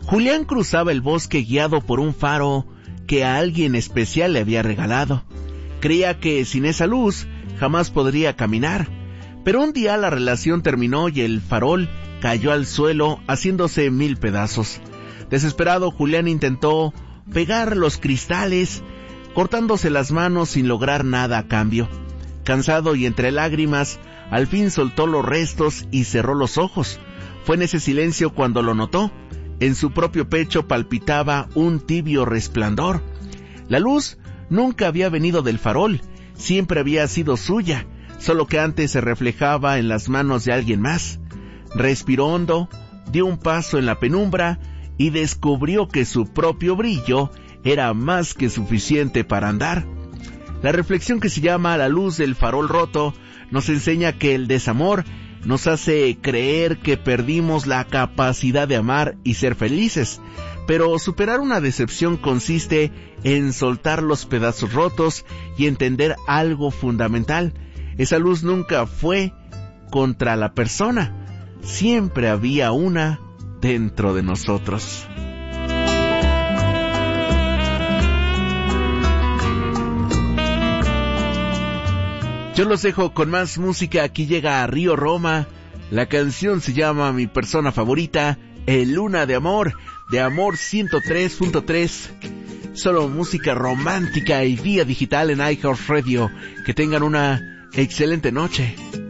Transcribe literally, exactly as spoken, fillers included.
Julián cruzaba el bosque guiado por un faro que a alguien especial le había regalado. Creía que sin esa luz jamás podría caminar, pero un día la relación terminó y el farol cayó al suelo haciéndose mil pedazos. Desesperado, Julián intentó pegar los cristales, cortándose las manos sin lograr nada a cambio. Cansado y entre lágrimas, al fin soltó los restos y cerró los ojos. Fue en ese silencio cuando lo notó. En su propio pecho palpitaba un tibio resplandor. La luz nunca había venido del farol, siempre había sido suya, solo que antes se reflejaba en las manos de alguien más. Respiró hondo, dio un paso en la penumbra y descubrió que su propio brillo era más que suficiente para andar. La reflexión, que se llama La luz del farol roto, nos enseña que el desamor nos hace creer que perdimos la capacidad de amar y ser felices, pero superar una decepción consiste en soltar los pedazos rotos y entender algo fundamental. Esa luz nunca fue contra la persona, siempre había una dentro de nosotros. Yo los dejo con más música. Aquí llega a Río Roma. La canción se llama Mi persona favorita, El Luna de Amor, de Amor ciento tres punto tres. Solo música romántica y vía digital en iHeartRadio. Que tengan una excelente noche.